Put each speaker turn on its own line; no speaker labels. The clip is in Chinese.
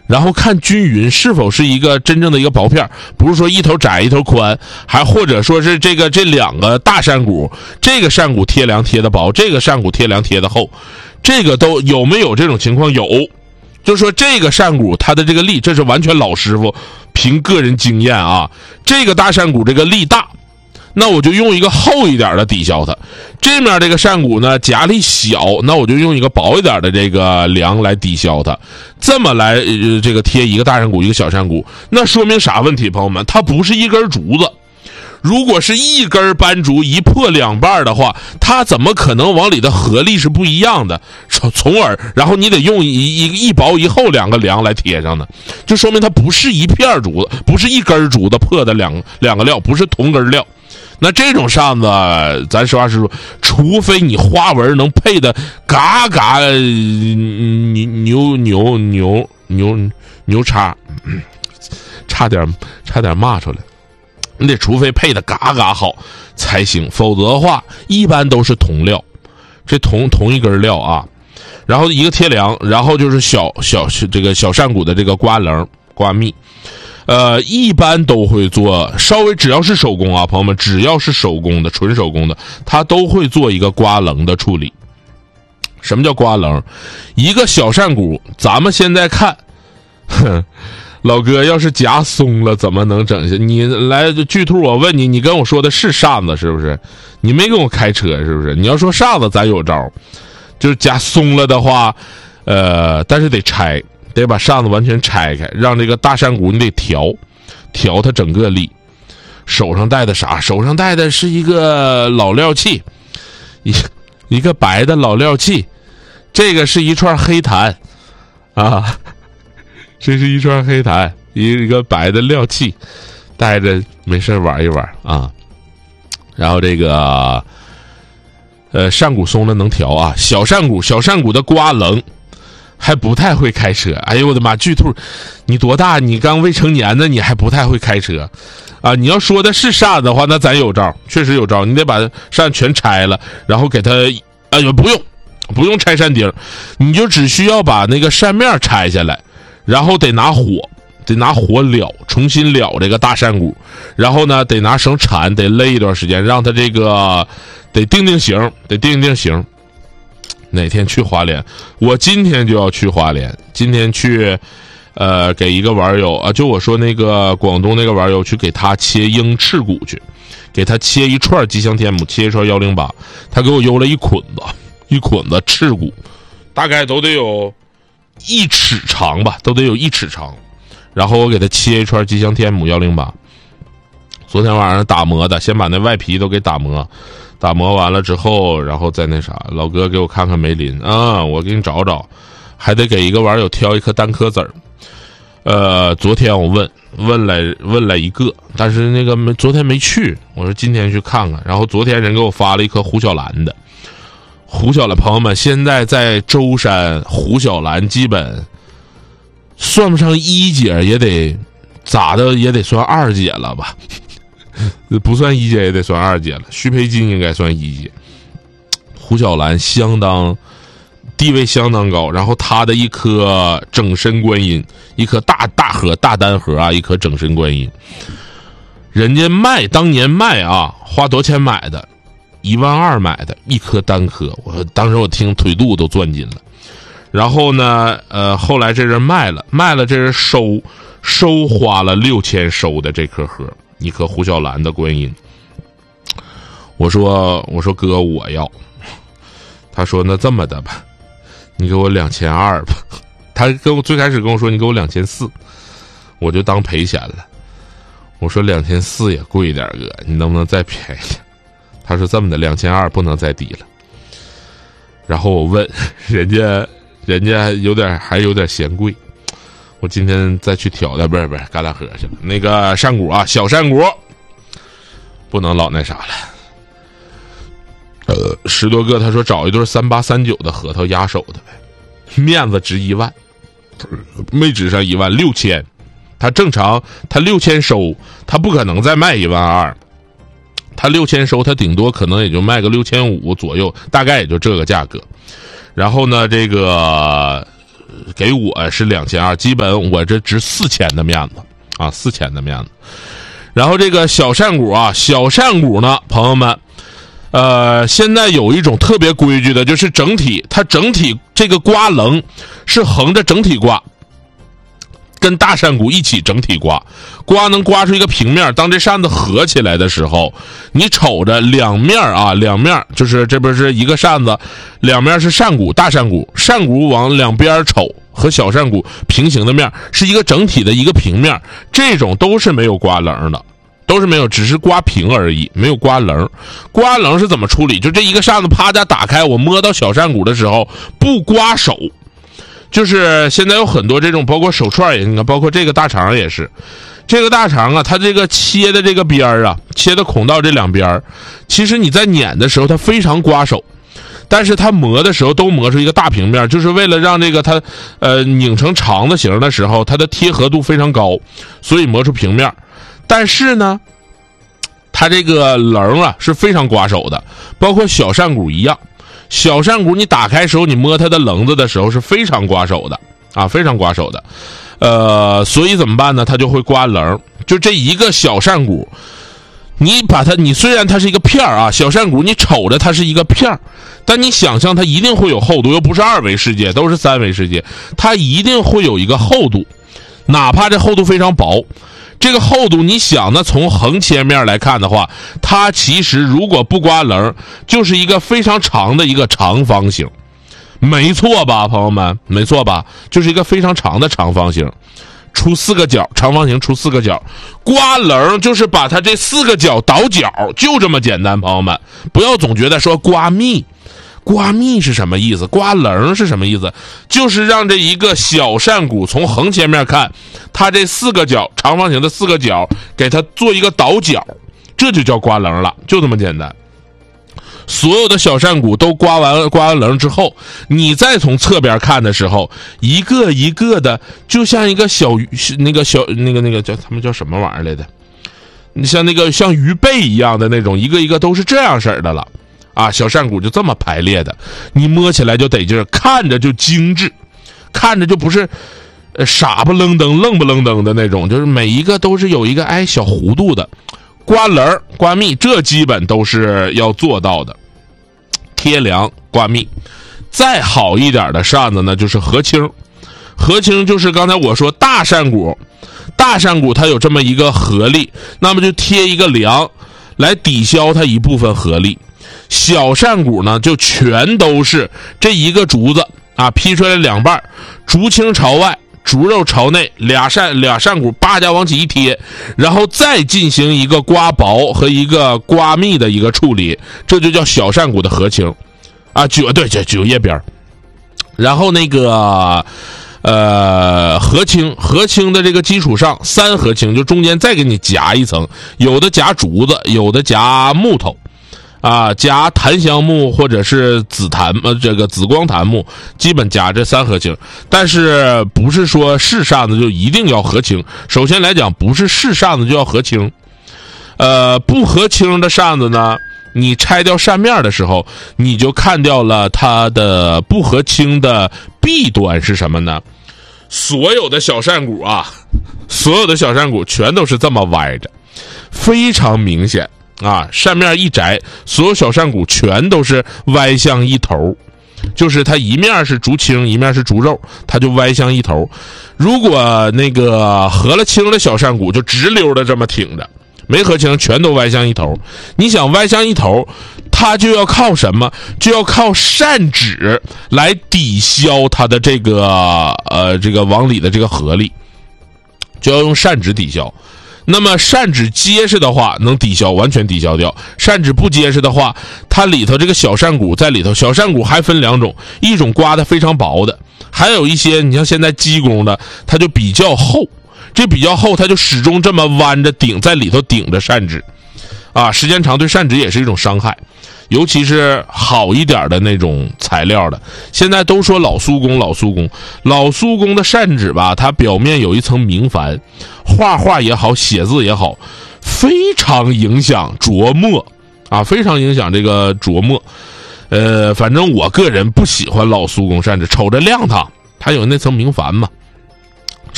然后看均匀是否是一个真正的一个薄片，不是说一头窄一头宽，还或者说是这两个大扇骨，这个扇骨贴梁贴的薄，这个扇骨贴梁贴的厚，这个都有没有这种情况？有，就是说这个扇骨它的这个力，这是完全老师傅凭个人经验啊，这个大扇骨这个力大，那我就用一个厚一点的抵消它。这面这个扇骨呢夹力小，那我就用一个薄一点的这个梁来抵消它。这么来这个贴一个大扇骨一个小扇骨，那说明啥问题？朋友们，它不是一根竹子。如果是一根扳竹一破两半的话，它怎么可能往里的合力是不一样的？从而然后你得用一薄一厚两个梁来贴上呢，就说明它不是一片竹子，不是一根竹子破的两个料，不是同根料。那这种扇子咱实话实说，除非你花纹能配的嘎嘎牛叉，差点骂出来，你得除非配的嘎嘎好才行，否则的话一般都是同料，这同一根料啊。然后一个贴梁，然后就是这个小扇骨的这个刮棱刮密。一般都会做，稍微只要是手工啊，朋友们，只要是手工的纯手工的，他都会做一个刮棱的处理。什么叫刮棱？一个小扇骨，咱们现在看老哥要是夹松了怎么能整下？你来巨兔，我问你，你跟我说的是扇子是不是？你没跟我开车是不是？你要说扇子咱有招，就是夹松了的话但是得拆，得把扇子完全拆开，让这个大扇骨你得调它整个力。手上戴的啥？手上戴的是一个老料器，一个白的老料器，这个是一串黑檀啊，这是一串黑檀，一个白的料器，戴着没事玩一玩啊。然后这个扇骨松了能调啊，小扇骨的刮棱。还不太会开车，哎呦我的妈！巨兔，你多大？你刚未成年呢，你还不太会开车，啊！你要说的是扇子的话，那咱有招，确实有招。你得把扇全拆了，然后给它，不用拆扇钉，你就只需要把那个扇面拆下来，然后得拿火燎，重新燎这个大扇骨，然后呢，得拿绳缠，得勒一段时间，让它这个得定型。哪天去花莲？我今天就要去花莲，今天去给一个玩友啊，就我说那个广东那个玩友去给他切鹰翅骨去，给他切一串吉祥天母，切一串108，他给我邮了一捆子翅骨，大概都得有1尺长吧，然后我给他切一串吉祥天母108。昨天晚上打磨的，先把那外皮都给打磨完了之后，然后再那啥，老哥给我看看梅林啊，我给你找找，还得给一个玩友挑一颗单颗籽儿。昨天我问来一个，但是那个昨天没去，我说今天去看看。然后昨天人给我发了一颗胡小兰的，朋友们，现在在舟山胡小兰基本算不上1姐，也得咋的也得算2姐了吧。不算1姐也得算2姐了，徐培金应该算1姐。胡小兰地位相当高，然后他的一颗整身观音，一颗大单盒啊，一颗整身观音，人家当年卖啊，花多钱买的？12000买的一颗单颗，当时我听腿肚都攥紧了。然后呢，后来这人卖了，这人收花了6000收的这颗盒。一颗胡小兰的观音，我说哥我要，他说那这么的吧，你给我2200吧，他最开始跟我说你给我2400，我就当赔钱了，我说2400也贵点哥，你能不能再便宜？他说这么的2200不能再低了。然后我问人家还有点嫌贵。我今天再去挑的，不是干拉河去了。那个扇骨啊，小扇骨不能老那啥了。10多个，他说找一对3839的核桃压手的呗，面子值1万，没值上1万，6000。他正常，他6000收，他不可能再卖12000。他6000收，他顶多可能也就卖个6500左右，大概也就这个价格。然后呢，这个给我是2200，基本我这值4000的面子啊，4000的面子。然后这个小扇骨啊，小扇骨呢，朋友们，现在有一种特别规矩的，就是它整体这个刮棱是横着整体刮，跟大扇骨一起整体刮能刮出一个平面。当这扇子合起来的时候，你瞅着两面就是这不是一个扇子，两面是扇骨，大扇骨，扇骨往两边瞅，和小扇骨平行的面是一个整体的一个平面，这种都是没有刮棱的，都是没有，只是刮平而已，没有刮棱。刮棱是怎么处理？就这一个扇子啪嗒打开，我摸到小扇骨的时候不刮手。就是现在有很多这种，包括手串也，你看，包括这个大肠也是，这个大肠啊，它这个切的这个边儿啊，切的孔道这两边儿，其实你在碾的时候它非常刮手，但是它磨的时候都磨出一个大平面，就是为了让这个它拧成肠子形的时候，它的贴合度非常高，所以磨出平面。但是呢，它这个棱啊是非常刮手的，包括小扇骨一样。小扇骨你打开时候，你摸它的棱子的时候是非常刮手的啊，非常刮手的。所以怎么办呢？它就会刮棱。就这一个小扇骨，你虽然它是一个片儿啊，小扇骨你瞅着它是一个片儿，但你想象它一定会有厚度，又不是2维世界，都是3维世界，它一定会有一个厚度，哪怕这厚度非常薄。这个厚度你想呢，从横切面来看的话，它其实如果不刮棱，就是一个非常长的一个长方形，没错吧朋友们？没错吧？就是一个非常长的长方形，出4个角，长方形出4个角。刮棱就是把它这4个角倒角，就这么简单。朋友们不要总觉得说刮密是什么意思，刮棱是什么意思，就是让这一个小扇骨从横切面看，它这4个角，长方形的4个角给它做一个倒角，这就叫刮棱了，就这么简单。所有的小扇骨都刮完棱之后，你再从侧边看的时候，一个一个的就像一个那个叫他们叫什么玩意儿来的，像鱼背一样的那种，一个一个都是这样式的了啊，小扇骨就这么排列的，你摸起来就得劲儿，看着就精致，看着就不是傻不愣登愣不愣登的那种，就是每一个都是有一个小弧度的。刮棱刮密这基本都是要做到的，贴梁刮密。再好一点的扇子呢，就是合青。合青就是刚才我说大扇骨它有这么一个合力，那么就贴一个梁来抵消它一部分合力。小扇骨呢就全都是这一个竹子啊，劈出来2半，竹青朝外，竹肉朝内，俩扇骨叭家往起一贴，然后再进行一个刮薄和一个刮密的一个处理，这就叫小扇骨的合青啊，九叶边。然后那个合青的这个基础上3合青，就中间再给你夹一层，有的夹竹子，有的夹木头啊，夹檀香木或者是紫光檀木，基本夹这3合青。但是不是说是扇子就一定要合青，首先来讲不是是扇子就要合青。不合青的扇子呢，你拆掉扇面的时候，你就看掉了它的不合青的弊端是什么呢？所有的小扇骨全都是这么歪着，非常明显啊，扇面一窄，所有小扇骨全都是歪向一头，就是它一面是竹青，一面是竹肉，它就歪向一头。如果那个合了青的小扇骨就直溜的这么挺着，没合青全都歪向一头。你想歪向一头，它就要靠什么？就要靠扇指来抵消它的这个往里的这个合力，就要用扇指抵消。那么扇指结实的话能抵消，完全抵消掉。扇指不结实的话，它里头这个小扇骨在里头，小扇骨还分2种，一种刮得非常薄的，还有一些你像现在机工的，它就比较厚，这比较厚它就始终这么弯着在里头顶着扇指啊，时间长对扇指也是一种伤害，尤其是好一点的那种材料的。现在都说老苏工的扇指吧，它表面有一层明矾，画也好，写字也好，非常影响琢磨啊，非常影响这个琢磨。反正我个人不喜欢老苏工扇指，瞅着亮堂它有那层明矾嘛。